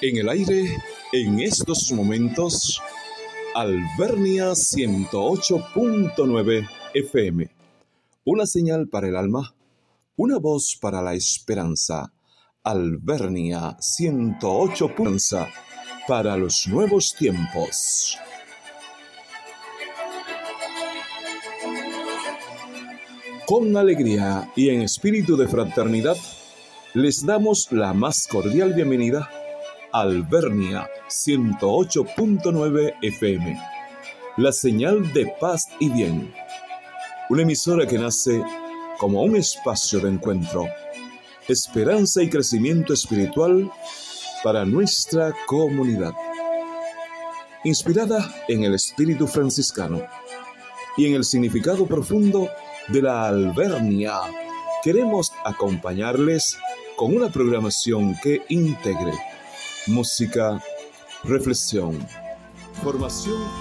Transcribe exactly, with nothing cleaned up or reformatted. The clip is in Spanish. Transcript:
En el aire, en estos momentos, Alvernia ciento ocho punto nueve F M. Una señal para el alma, una voz para la esperanza. Alvernia ciento ocho punto nueve para los nuevos tiempos. Con alegría y en espíritu de fraternidad, les damos la más cordial bienvenida a Alvernia ciento ocho punto nueve F M, la señal de paz y bien. Una emisora que nace como un espacio de encuentro, esperanza y crecimiento espiritual para nuestra comunidad. Inspirada en el espíritu franciscano y en el significado profundo de la Alvernia, queremos acompañarles con una programación que integre música, reflexión, formación